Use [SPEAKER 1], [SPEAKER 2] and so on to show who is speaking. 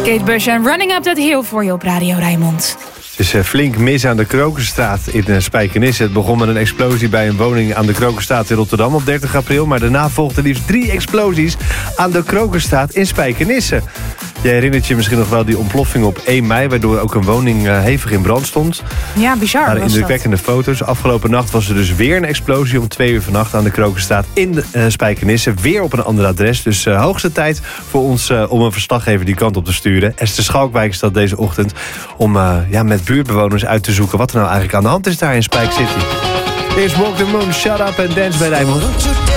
[SPEAKER 1] Kate Bush en Running Up That Hill voor je op Radio Rijnmond.
[SPEAKER 2] Het is flink mis aan de Krokenstraat in Spijkenisse. Het begon met een explosie bij een woning aan de Krokenstraat in Rotterdam op 30 april. Maar daarna volgden liefst 3 explosies aan de Krokenstraat in Spijkenisse. Je herinnert je misschien nog wel die ontploffing op 1 mei... waardoor ook een woning hevig in brand stond.
[SPEAKER 1] Ja, bizar was dat.
[SPEAKER 2] Indrukwekkende foto's. Afgelopen nacht was er dus weer een explosie om 2 uur vannacht aan de Krokenstraat in Spijkenisse. Weer op een ander adres. Dus hoogste tijd voor ons om een verslaggever die kant op te sturen. Esther Schalkwijk is dat deze ochtend om met buurtbewoners uit te zoeken wat er nou eigenlijk aan de hand is daar in Spijk City. Eerst Walk the Moon, Shut Up and Dance bij Rijnmond.